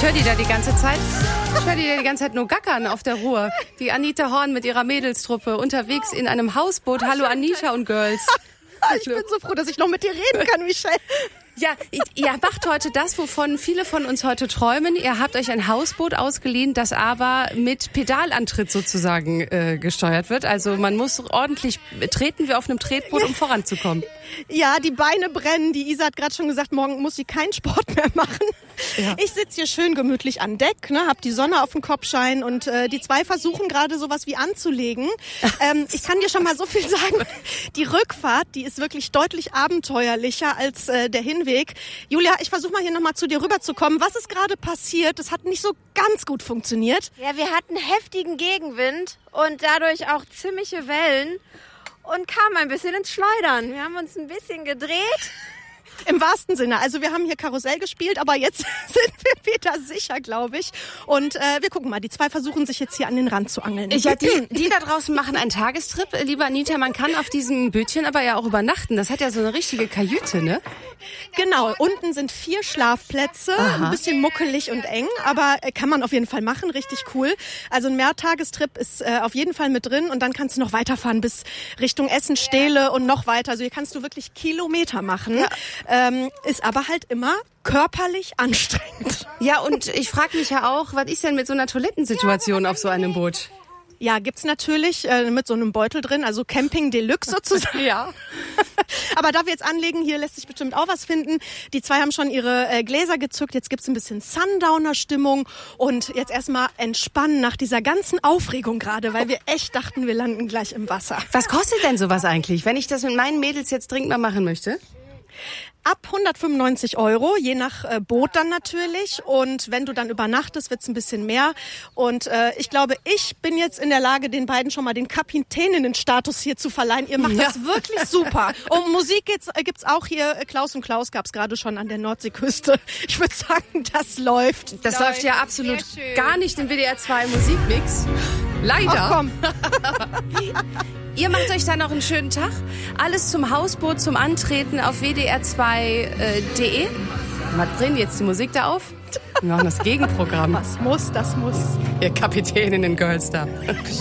Ich höre die da die ganze Zeit. Ich höre die da die ganze Zeit nur gackern auf der Ruhr. Die Anita Horn mit ihrer Mädelstruppe unterwegs in einem Hausboot. Hallo Anita und Girls. Ich bin so froh, dass ich noch mit dir reden kann, Michelle. Ja, ihr macht heute das, wovon viele von uns heute träumen. Ihr habt euch ein Hausboot ausgeliehen, das aber mit Pedalantritt sozusagen gesteuert wird. Also man muss ordentlich treten wie auf einem Tretboot, um voranzukommen. Ja, die Beine brennen. Die Isa hat gerade schon gesagt, morgen muss sie keinen Sport mehr machen. Ja. Ich sitze hier schön gemütlich an Deck, ne, hab die Sonne auf dem Kopf scheinen und die zwei versuchen gerade sowas wie anzulegen. Ich kann dir schon mal so viel sagen. Die Rückfahrt, die ist wirklich deutlich abenteuerlicher als der Hinweg. Julia, ich versuche mal hier nochmal zu dir rüberzukommen. Was ist gerade passiert? Das hat nicht so ganz gut funktioniert. Ja, wir hatten heftigen Gegenwind und dadurch auch ziemliche Wellen und kamen ein bisschen ins Schleudern. Wir haben uns ein bisschen gedreht. Im wahrsten Sinne. Also wir haben hier Karussell gespielt, aber jetzt sind wir wieder sicher, glaube ich. Und wir gucken mal, die zwei versuchen sich jetzt hier an den Rand zu angeln. Ja, die da draußen machen einen Tagestrip. Liebe Anita, man kann auf diesem Bötchen aber ja auch übernachten. Das hat ja so eine richtige Kajüte, ne? Genau, unten sind 4 Schlafplätze. Aha. Ein bisschen muckelig und eng, aber kann man auf jeden Fall machen. Richtig cool. Also ein Mehrtagestrip ist auf jeden Fall mit drin und dann kannst du noch weiterfahren bis Richtung Essen, Stehle und noch weiter. Also hier kannst du wirklich Kilometer machen. Ja. Ist aber halt immer körperlich anstrengend. Ja, und ich frage mich ja auch, was ist denn mit so einer Toilettensituation auf so einem Boot? Ja, gibt's natürlich mit so einem Beutel drin, also Camping Deluxe sozusagen. Ja. Aber da wir jetzt anlegen, hier lässt sich bestimmt auch was finden. Die zwei haben schon ihre Gläser gezückt. Jetzt gibt's ein bisschen Sundowner-Stimmung und jetzt erstmal entspannen nach dieser ganzen Aufregung gerade, weil wir echt dachten, wir landen gleich im Wasser. Was kostet denn sowas eigentlich, wenn ich das mit meinen Mädels jetzt dringend mal machen möchte? Ab 195 €, je nach Boot dann natürlich. Und wenn du dann übernachtest, wird's ein bisschen mehr. Und ich glaube, ich bin jetzt in der Lage, den beiden schon mal den Kapitäninnenstatus hier zu verleihen. Ihr macht das wirklich super. Und Musik gibt's auch hier. Klaus und Klaus gab's gerade schon an der Nordseeküste. Ich würde sagen, das läuft. Das läuft ja absolut gar nicht im WDR 2 Musikmix. Leider. Ach komm. Ihr macht euch dann noch einen schönen Tag. Alles zum Hausboot, zum Antreten auf wdr2.de. Was drehen jetzt die Musik da auf? Wir machen das Gegenprogramm. Das muss. Ihr Kapitäninnen-Girls da.